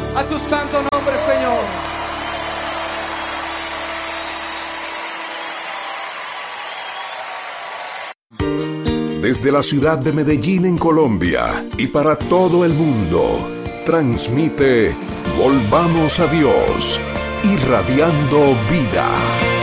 a tu santo nombre, Señor. Desde la ciudad de Medellín, en Colombia, y para todo el mundo, transmite Volvamos a Dios, irradiando vida.